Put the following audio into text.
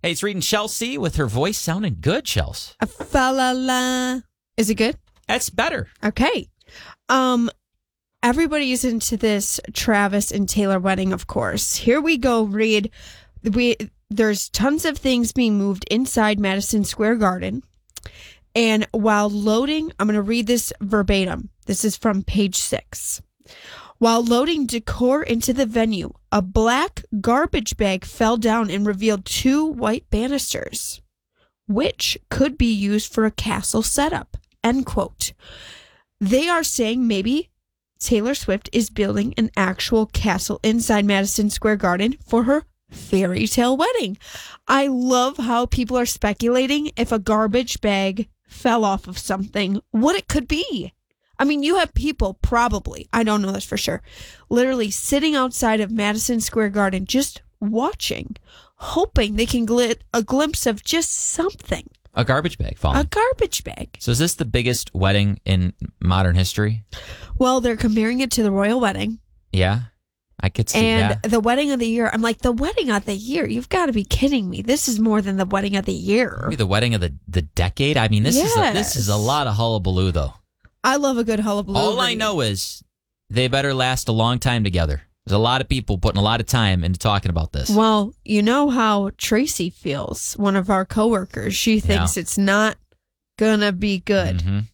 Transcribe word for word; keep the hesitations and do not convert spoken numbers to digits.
Hey, it's reading Chelsea with her voice sounding good, Chelsea. A fa la la. Is it good? That's better. Okay. Um, everybody's into this Travis and Taylor wedding, of course. Here we go, Reed. We there's tons of things being moved inside Madison Square Garden. And while loading, I'm going to read this verbatim. This is from page six. While loading decor into the venue, a black garbage bag fell down and revealed two white banisters, which could be used for a castle setup. End quote. They are saying maybe Taylor Swift is building an actual castle inside Madison Square Garden for her fairy tale wedding. I love how people are speculating if a garbage bag fell off of something, what it could be. I mean, you have people probably, I don't know this for sure, literally sitting outside of Madison Square Garden just watching, hoping they can get a glimpse of just something. A garbage bag falling. A garbage bag. So is this the biggest wedding in modern history? Well, they're comparing it to the royal wedding. Yeah, I could see and that. And the wedding of the year. I'm like, the wedding of the year? You've got to be kidding me. This is more than the wedding of the year. Maybe the wedding of the, the decade? I mean, this yes. is a, this is a lot of hullabaloo, though. I love a good hullabaloo. All I know is they better last a long time together. There's a lot of people putting a lot of time into talking about this. Well, you know how Tracy feels, one of our coworkers. She thinks yeah. it's not going to be good. Mm-hmm.